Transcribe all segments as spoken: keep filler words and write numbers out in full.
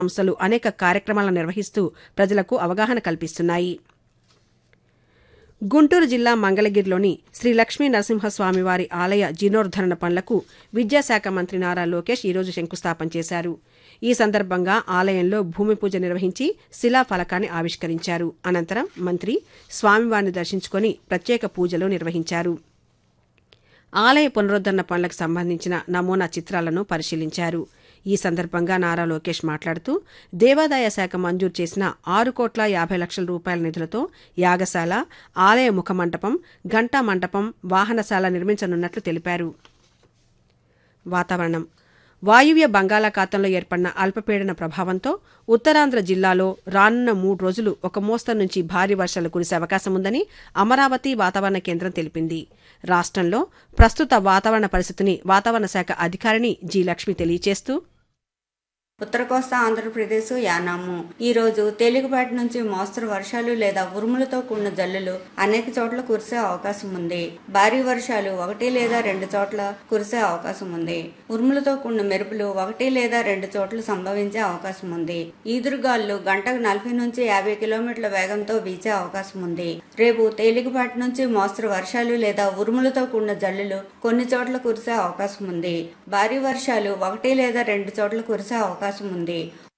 సంస్థలు అనేక కార్యక్రమాలను నిర్వహిస్తూ ప్రజలకు అవగాహన కల్పిస్తున్నాయి. గుంటూరు జిల్లా మంగళగిరిలోని శ్రీ లక్ష్మీ నరసింహస్వామివారి ఆలయ జీర్ణోద్ధరణ పనులకు విద్యాశాఖ మంత్రి నారా లోకేష్ ఈరోజు శంకుస్థాపన చేశారు. ఈ సందర్భంగా ఆలయంలో భూమి పూజ నిర్వహించి శిలాఫలకాన్ని ఆవిష్కరించారు. అనంతరం మంత్రి స్వామివారిని దర్శించుకుని ప్రత్యేక పూజలు నిర్వహించారు. ఆలయ పునరుద్దరణ పనులకు సంబంధించిన నమూనా చిత్రాలను పరిశీలించారు. ఈ సందర్భంగా నారా లోకేష్ మాట్లాడుతూ దేవాదాయ శాఖ మంజూరు చేసిన ఆరు కోట్ల యాభై లక్షల రూపాయల నిధులతో యాగశాల, ఆలయ ముఖమంటపం, ఘంటా మంటపం, వాహనశాల నిర్మించనున్నట్లు తెలిపారు. వాతావరణం. వాయువ్య బంగాళాఖాతంలో ఏర్పడిన అల్పపీడన ప్రభావంతో ఉత్తరాంధ్ర జిల్లాలో రానున్న మూడు రోజులు ఒక మోస్తరు నుంచి భారీ వర్షాలు కురిసే అవకాశం ఉందని అమరావతి వాతావరణ కేంద్రం తెలిపింది. రాష్ట్రంలో ప్రస్తుత వాతావరణ పరిస్థితిని వాతావరణ శాఖ అధికారిని జి లక్ష్మి తెలియజేస్తూ ఉత్తర కోస్తా ఆంధ్రప్రదేశ్ యానాము ఈ రోజు తేలికపాటి నుంచి మోస్తరు వర్షాలు లేదా ఉరుములతో కూడిన జల్లులు అనేక చోట్ల కురిసే అవకాశం ఉంది. భారీ వర్షాలు ఒకటి లేదా రెండు చోట్ల కురిసే అవకాశం ఉంది. ఉరుములతో కూడిన మెరుపులు ఒకటి లేదా రెండు చోట్ల సంభవించే అవకాశం ఉంది. ఈదురుగాలు గంటకు నలభై నుంచి యాభై కిలోమీటర్ల వేగంతో వీచే అవకాశం ఉంది. రేపు తేలికపాటి నుంచి మోస్తరు వర్షాలు లేదా ఉరుములతో కూడిన జల్లులు కొన్ని చోట్ల కురిసే అవకాశం ఉంది. భారీ వర్షాలు ఒకటి లేదా రెండు చోట్ల కురిసే అవకాశం ఉంది.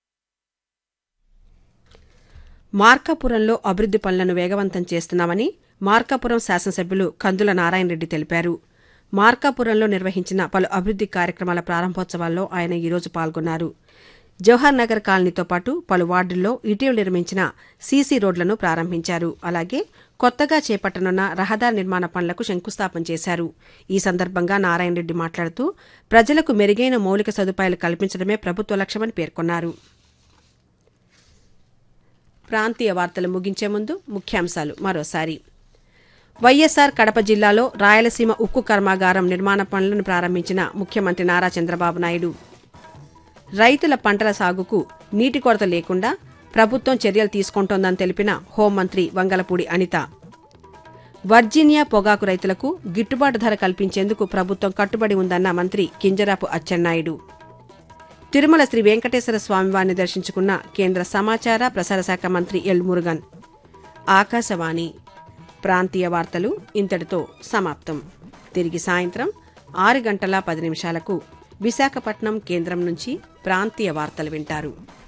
మార్కాపురంలో అభివృద్ది పనులను వేగవంతం చేస్తున్నామని మార్కాపురం శాసనసభ్యులు కందుల నారాయణరెడ్డి తెలిపారు. మార్కాపురంలో నిర్వహించిన పలు అభివృద్ది కార్యక్రమాల ప్రారంభోత్సవాల్లో ఆయన ఈరోజు పాల్గొన్నారు. జవహర్ నగర్ కాలనీతో పాటు పలు వార్డుల్లో ఇటీవల నిర్మించిన సీసీ రోడ్లను ప్రారంభించారు. అలాగే కొత్తగా చేపట్టనున్న రహదారి నిర్మాణ పనులకు శంకుస్థాపన చేశారు. ఈ సందర్భంగా నారాయణరెడ్డి మాట్లాడుతూ ప్రజలకు మెరుగైన మౌలిక సదుపాయాలు కల్పించడమే ప్రభుత్వ లక్ష్యమని పేర్కొన్నారు. ప్రాంతీయ వార్తలు ముగించే ముందు ముఖ్యాంశాలు మరోసారి. వైఎస్సార్ కడప జిల్లాలో రాయలసీమ ఉక్కు కర్మాగారం నిర్మాణ పనులను ప్రారంభించిన ముఖ్యమంత్రి నారా చంద్రబాబు నాయుడు. రైతుల పంటల సాగుకు నీటి కొరత లేకుండా ప్రభుత్వం చర్యలు తీసుకుంటోందని తెలిపిన హోంమంత్రి వంగలపూడి అనిత. వర్జీనియా పొగాకు రైతులకు గిట్టుబాటు ధర కల్పించేందుకు ప్రభుత్వం కట్టుబడి ఉందన్న మంత్రి కింజరాపు అచ్చెన్నాయుడు. తిరుమల శ్రీ వెంకటేశ్వర స్వామివారిని దర్శించుకున్న కేంద్ర సమాచార ప్రసార శాఖ మంత్రి ఎల్ మురుగన్. ఆకాశవాణి ప్రాంతీయ వార్తలు ఇంతటితో సమాప్తం. తిరిగి సాయంత్రం ఆరు గంటల పది నిమిషాలకు విశాఖపట్నం కేంద్రం నుంచి ప్రాంతీయ వార్తలు వింటారు.